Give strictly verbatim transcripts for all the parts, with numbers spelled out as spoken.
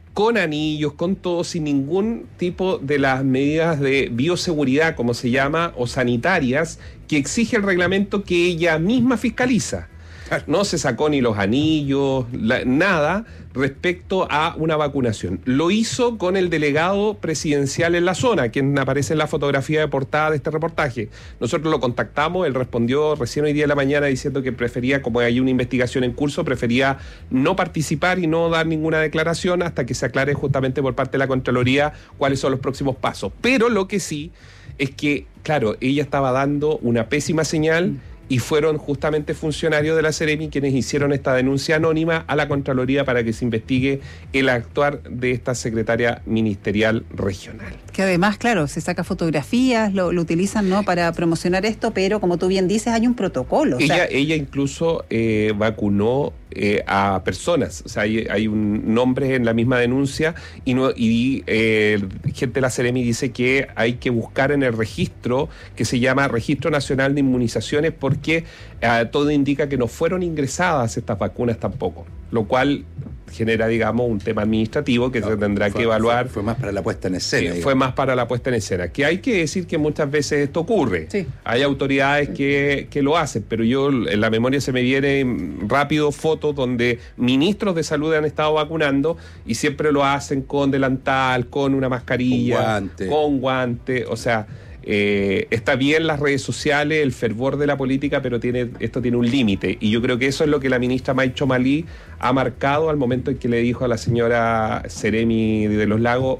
con anillos, con todo, sin ningún tipo de las medidas de bioseguridad, como se llama, o sanitarias, que exige el reglamento que ella misma fiscaliza. No se sacó ni los anillos, la, nada respecto a una vacunación. Lo hizo con el delegado presidencial en la zona, quien aparece en la fotografía de portada de este reportaje. Nosotros lo contactamos, él respondió recién hoy día de la mañana diciendo que prefería, como hay una investigación en curso, prefería no participar y no dar ninguna declaración hasta que se aclare justamente por parte de la Contraloría cuáles son los próximos pasos. Pero lo que sí es que, claro, ella estaba dando una pésima señal. Y fueron justamente funcionarios de la Seremi quienes hicieron esta denuncia anónima a la Contraloría para que se investigue el actuar de esta secretaria ministerial regional. Que además, claro, se saca fotografías, lo, lo utilizan, ¿no?, para promocionar esto, pero como tú bien dices, hay un protocolo. Ella, o sea... ella incluso eh, vacunó eh, a personas, o sea, hay, hay un nombre en la misma denuncia y, no, y eh, gente de la Seremi dice que hay que buscar en el registro que se llama Registro Nacional de Inmunizaciones porque eh, todo indica que no fueron ingresadas estas vacunas tampoco, lo cual genera, digamos, un tema administrativo que no, se tendrá fue, que evaluar. Fue, fue más para la puesta en escena. Eh, fue más para la puesta en escena. Que hay que decir que muchas veces esto ocurre. Sí. Hay autoridades sí. que, que lo hacen, pero yo en la memoria se me vienen rápido fotos donde ministros de salud han estado vacunando y siempre lo hacen con delantal, con una mascarilla, con guante. Con guante, o sea... Eh, está bien las redes sociales, el fervor de la política, pero tiene esto tiene un límite y yo creo que eso es lo que la ministra Maicho Malí ha marcado al momento en que le dijo a la señora Seremi de los Lagos,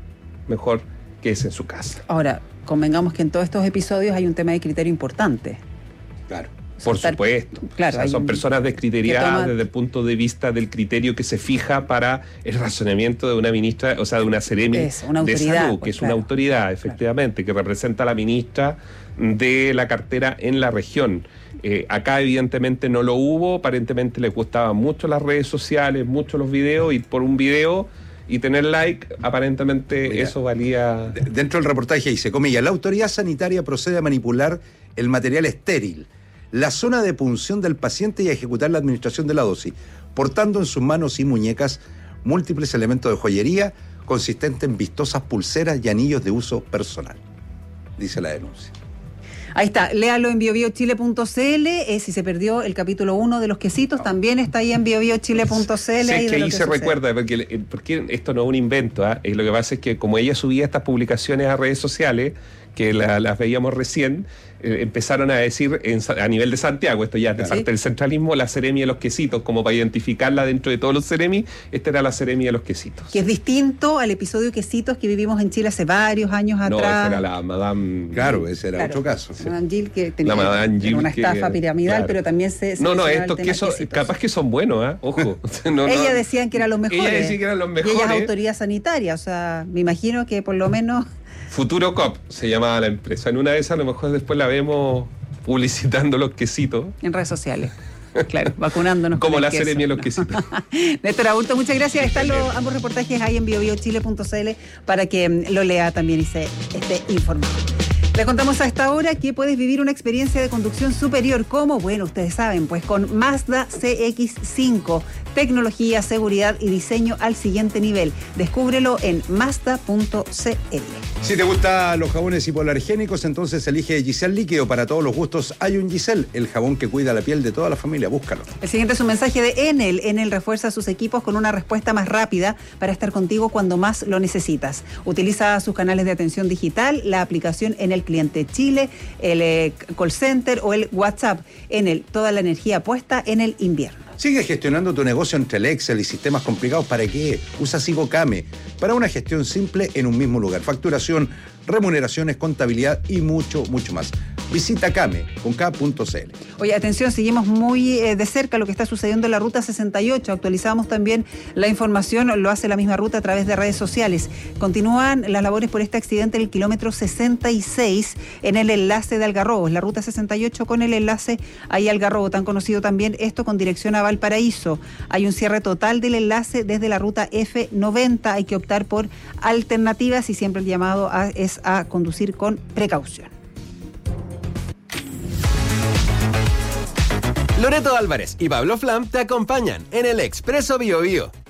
mejor quédese en su casa. Ahora, convengamos que en todos estos episodios hay un tema de criterio importante. Claro. Por supuesto. Claro, o sea, son un, personas descriteriadas toma... desde el punto de vista del criterio que se fija para el razonamiento de una ministra, o sea, de una Seremi es, una de salud, pues, que es claro. una autoridad, efectivamente, claro. que representa a la ministra de la cartera en la región. Eh, acá evidentemente no lo hubo, aparentemente les gustaban mucho las redes sociales, mucho los videos, y por un video y tener like, aparentemente Mira, eso valía... Dentro del reportaje dice, comillas, la autoridad sanitaria procede a manipular el material estéril, la zona de punción del paciente y a ejecutar la administración de la dosis, portando en sus manos y muñecas múltiples elementos de joyería consistentes en vistosas pulseras y anillos de uso personal, dice la denuncia. Ahí está, léalo en bio bio chile punto c l, eh, si se perdió el capítulo uno de los quesitos, no. también está ahí en bio bio chile punto c l. Sí, ahí es que ahí que se sucede. recuerda, porque, porque esto no es un invento, ¿eh? Lo que pasa es que como ella subía estas publicaciones a redes sociales, que la, las veíamos recién, eh, empezaron a decir en, a nivel de Santiago, esto ya de ¿Sí? parte del centralismo, la Seremi de los quesitos, como para identificarla dentro de todos los Seremi, esta era la Seremi de los quesitos. Que es distinto al episodio quesitos que vivimos en Chile hace varios años no, atrás. No, esa era la Madame... Claro, ese era claro, otro caso. Sí. Madame Gil, que tenía Gil una estafa que, piramidal, claro. pero también se... se no, no, estos que son, capaz que son buenos, ¿eh? Ojo. no, Ella no. decían que eran los mejores. Ella decía que eran los mejores. Y ella es autoridad sanitaria, o sea, me imagino que por lo menos... Futuro Cop se llamaba la empresa. En una de esas a lo mejor después la vemos publicitando los quesitos. En redes sociales. Claro, vacunándonos. Como con la el queso. Seremi de los quesitos. Néstor Aburto, muchas gracias. Están los, ambos reportajes ahí en bio bio chile punto c l para que lo lea también y se esté informado. Les contamos a esta hora que puedes vivir una experiencia de conducción superior. ¿Cómo? Bueno, ustedes saben, pues con Mazda C X cinco. Tecnología, seguridad y diseño al siguiente nivel. Descúbrelo en mazda punto c l. Si te gustan los jabones hipoalergénicos, entonces elige Giselle Líquido. Para todos los gustos hay un Giselle, el jabón que cuida la piel de toda la familia. Búscalo. El siguiente es un mensaje de Enel. Enel refuerza sus equipos con una respuesta más rápida para estar contigo cuando más lo necesitas. Utiliza sus canales de atención digital, la aplicación Enel Cliente Chile, el eh, call center o el WhatsApp. Enel, toda la energía puesta en el invierno. Sigue gestionando tu negocio entre el Excel y sistemas complicados. ¿Para qué? Usa SigoCame para una gestión simple en un mismo lugar. Facturación, remuneraciones, contabilidad y mucho, mucho más. Visita Came con K punto c l. Oye, atención, seguimos muy eh, de cerca lo que está sucediendo en la Ruta sesenta y ocho. Actualizamos también la información, lo hace la misma ruta a través de redes sociales. Continúan las labores por este accidente en el kilómetro sesenta y seis en el enlace de Algarrobo. La Ruta sesenta y ocho con el enlace ahí Algarrobo, tan conocido también esto con dirección a Valparaíso. Hay un cierre total del enlace desde la ruta F noventa. Hay que optar por alternativas y siempre el llamado a, es a conducir con precaución. Loreto Álvarez y Pablo Flam te acompañan en el Expreso Bio Bio.